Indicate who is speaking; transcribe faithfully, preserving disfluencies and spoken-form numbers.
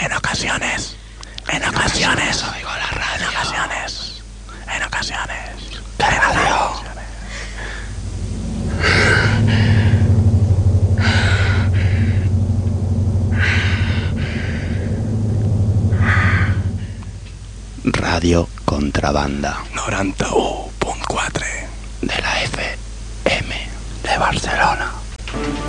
Speaker 1: En ocasiones. En ocasiones oigo la radio. En ocasiones. En ocasiones. ¿Qué radio?
Speaker 2: Radio Contrabanda
Speaker 1: noranta-u punt quatre
Speaker 2: de la F M de Barcelona.